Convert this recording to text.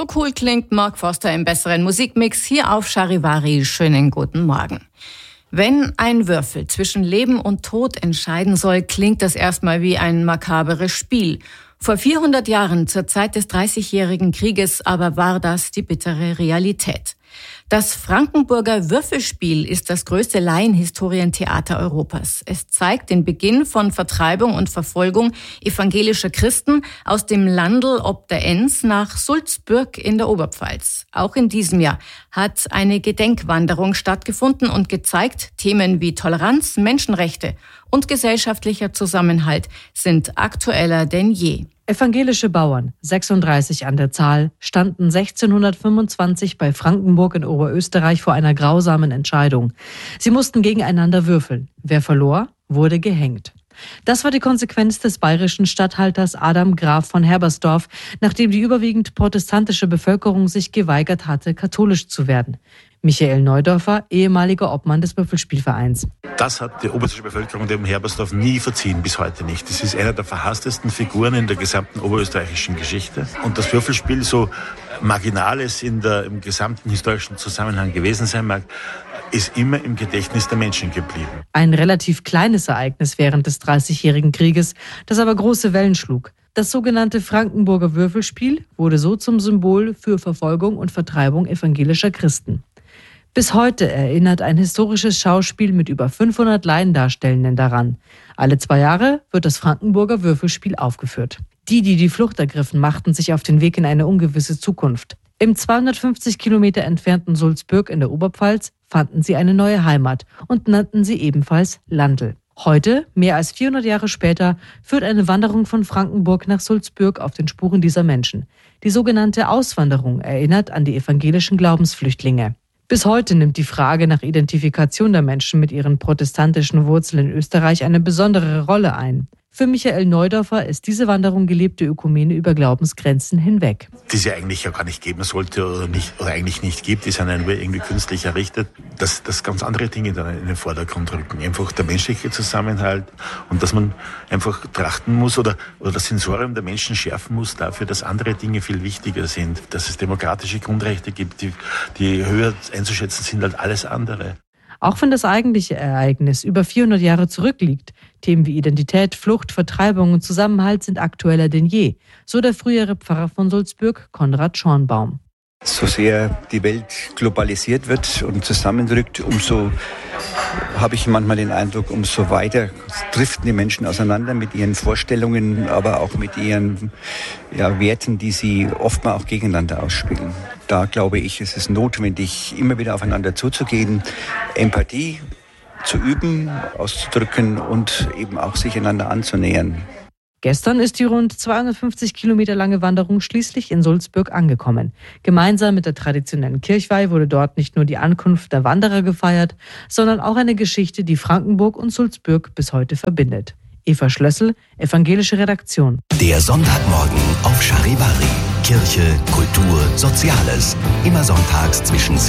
So cool klingt Mark Foster im besseren Musikmix hier auf Charivari. Schönen guten Morgen. Wenn ein Würfel zwischen Leben und Tod entscheiden soll, klingt das erstmal wie ein makaberes Spiel. Vor 400 Jahren, zur Zeit des Dreißigjährigen Krieges, aber war das die bittere Realität. Das Frankenburger Würfelspiel ist das größte Laienhistorientheater Europas. Es zeigt den Beginn von Vertreibung und Verfolgung evangelischer Christen aus dem Landl ob der Enns nach Sulzbürg in der Oberpfalz. Auch in diesem Jahr hat eine Gedenkwanderung stattgefunden und gezeigt, Themen wie Toleranz, Menschenrechte und gesellschaftlicher Zusammenhalt sind aktueller denn je. Evangelische Bauern, 36 an der Zahl, standen 1625 bei Frankenburg in Oberösterreich vor einer grausamen Entscheidung. Sie mussten gegeneinander würfeln. Wer verlor, wurde gehängt. Das war die Konsequenz des bayerischen Statthalters Adam Graf von Herbersdorf, nachdem die überwiegend protestantische Bevölkerung sich geweigert hatte, katholisch zu werden. Michael Neudorfer, ehemaliger Obmann des Würfelspielvereins. Das hat die oberösterreichische Bevölkerung dem Herbersdorf nie verziehen, bis heute nicht. Das ist einer der verhasstesten Figuren in der gesamten oberösterreichischen Geschichte. Und das Würfelspiel, so marginal es im gesamten historischen Zusammenhang gewesen sein mag, ist immer im Gedächtnis der Menschen geblieben. Ein relativ kleines Ereignis während des Dreißigjährigen Krieges, das aber große Wellen schlug. Das sogenannte Frankenburger Würfelspiel wurde so zum Symbol für Verfolgung und Vertreibung evangelischer Christen. Bis heute erinnert ein historisches Schauspiel mit über 500 Laiendarstellenden daran. Alle 2 Jahre wird das Frankenburger Würfelspiel aufgeführt. Die Flucht ergriffen, machten sich auf den Weg in eine ungewisse Zukunft. Im 250 Kilometer entfernten Sulzbürg in der Oberpfalz fanden sie eine neue Heimat und nannten sie ebenfalls Landl. Heute, mehr als 400 Jahre später, führt eine Wanderung von Frankenburg nach Sulzbürg auf den Spuren dieser Menschen. Die sogenannte Auswanderung erinnert an die evangelischen Glaubensflüchtlinge. Bis heute nimmt die Frage nach Identifikation der Menschen mit ihren protestantischen Wurzeln in Österreich eine besondere Rolle ein. Für Michael Neudorfer ist diese Wanderung gelebte Ökumene über Glaubensgrenzen hinweg. Die es ja eigentlich ja gar nicht geben sollte oder eigentlich nicht gibt, die sind ja nur irgendwie künstlich errichtet, dass ganz andere Dinge dann in den Vordergrund rücken. Einfach der menschliche Zusammenhalt und dass man einfach trachten muss oder das Sensorium der Menschen schärfen muss dafür, dass andere Dinge viel wichtiger sind. Dass es demokratische Grundrechte gibt, die höher einzuschätzen sind als alles andere. Auch wenn das eigentliche Ereignis über 400 Jahre zurückliegt, Themen wie Identität, Flucht, Vertreibung und Zusammenhalt sind aktueller denn je, so der frühere Pfarrer von Sulzbürg, Konrad Schornbaum. So sehr die Welt globalisiert wird und zusammendrückt, umso habe ich manchmal den Eindruck, umso weiter driften die Menschen auseinander mit ihren Vorstellungen, aber auch mit ihren Werten, die sie oftmals auch gegeneinander ausspielen. Da glaube ich, ist es notwendig, immer wieder aufeinander zuzugehen, Empathie zu üben, auszudrücken und eben auch sich einander anzunähern. Gestern ist die rund 250 Kilometer lange Wanderung schließlich in Sulzbürg angekommen. Gemeinsam mit der traditionellen Kirchweih wurde dort nicht nur die Ankunft der Wanderer gefeiert, sondern auch eine Geschichte, die Frankenburg und Sulzbürg bis heute verbindet. Eva Schlössel, evangelische Redaktion. Der Sonntagmorgen auf Charivari. Kirche, Kultur, Soziales. Immer sonntags zwischen